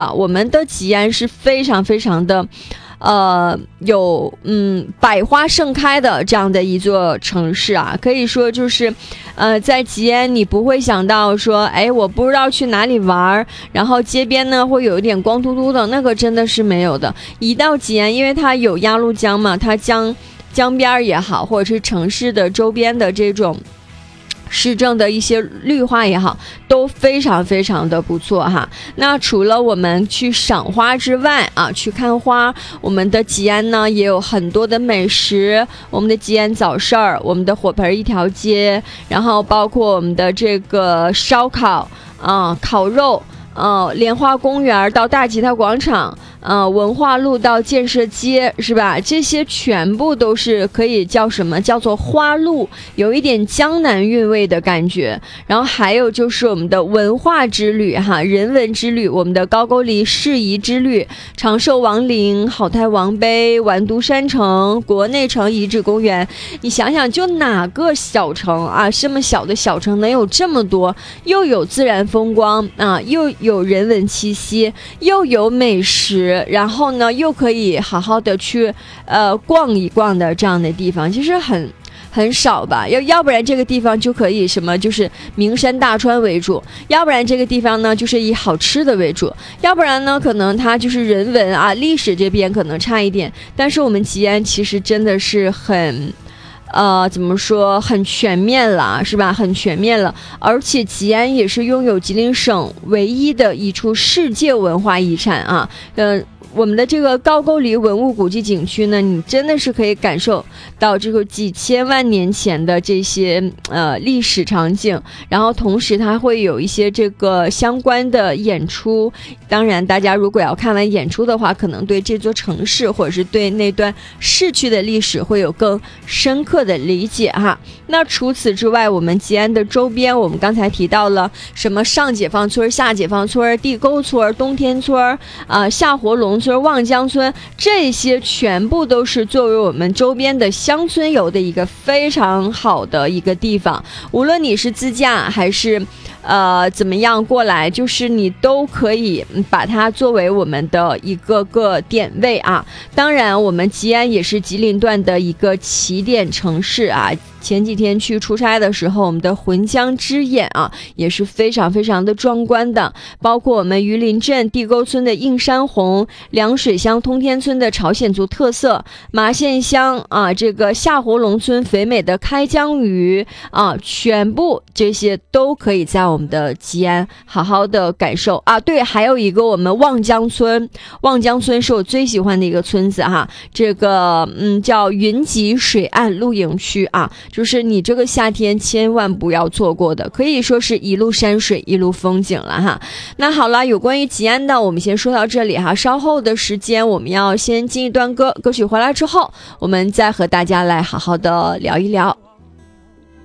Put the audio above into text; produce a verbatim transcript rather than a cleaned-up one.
啊，我们的吉安是非常非常的呃，有嗯百花盛开的这样的一座城市啊，可以说就是，呃，在吉安你不会想到说，哎，我不知道去哪里玩，然后街边呢会有一点光秃秃的，那个真的是没有的。一到吉安，因为它有鸭绿江嘛，它江江边也好，或者是城市的周边的这种市政的一些绿化也好，都非常非常的不错哈。那除了我们去赏花之外啊，去看花，我们的吉安呢也有很多的美食，我们的吉安早市儿，我们的火盆一条街，然后包括我们的这个烧烤啊、烤肉。呃，莲花公园到大吉他广场，呃，文化路到建设街，是吧？这些全部都是可以叫什么？叫做花路，有一点江南韵味的感觉。然后还有就是我们的文化之旅，哈，人文之旅，我们的高句丽适宜之旅、长寿王陵、好太王碑、完都山城、国内城遗址公园。你想想，就哪个小城啊？这么小的小城能有这么多？又有自然风光啊，又有人文气息，又有美食，然后呢又可以好好的去呃逛一逛的这样的地方，其实很很少吧。要要不然这个地方就可以什么就是名山大川为主，要不然这个地方呢就是以好吃的为主，要不然呢可能它就是人文啊历史这边可能差一点。但是我们吉安其实真的是很呃，怎么说，很全面了，是吧？很全面了，而且吉安也是拥有吉林省唯一的一处世界文化遗产啊，呃。我们的这个高句丽文物古迹景区呢，你真的是可以感受到这个几千万年前的这些呃历史场景，然后同时它会有一些这个相关的演出。当然，大家如果要看完演出的话，可能对这座城市或者是对那段逝去的历史会有更深刻的理解哈。那除此之外，我们吉安的周边，我们刚才提到了什么上解放村、下解放村、地沟村、东天村啊、呃、下活龙村、望江村，这些全部都是作为我们周边的乡村游的一个非常好的一个地方。无论你是自驾还是呃怎么样过来，就是你都可以把它作为我们的一个个点位啊。当然，我们吉安也是吉林段的一个起点城市啊。前几天去出差的时候，我们的浑江之眼啊也是非常非常的壮观的，包括我们榆林镇地沟村的映山红、凉水乡通天村的朝鲜族特色、麻县乡啊这个下活龙村肥美的开江鱼啊，全部这些都可以在我们的吉安好好的感受啊。对，还有一个我们望江村，望江村是我最喜欢的一个村子哈，这个嗯叫云集水岸露营区啊。就是你这个夏天千万不要错过的，可以说是一路山水一路风景了哈。那好了，有关于吉安的我们先说到这里哈，稍后的时间我们要先进一段歌，歌曲回来之后我们再和大家来好好的聊一聊。